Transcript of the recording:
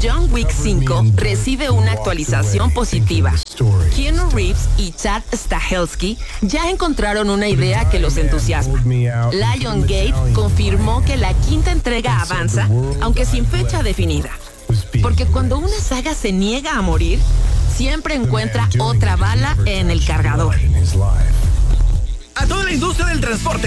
John Wick 5 recibe una actualización positiva. Keanu Reeves y Chad Stahelski ya encontraron una idea que los entusiasma. Lionsgate confirmó que la quinta entrega avanza, aunque sin fecha definida. Porque cuando una saga se niega a morir, siempre encuentra otra bala en el cargador. A toda la industria del transporte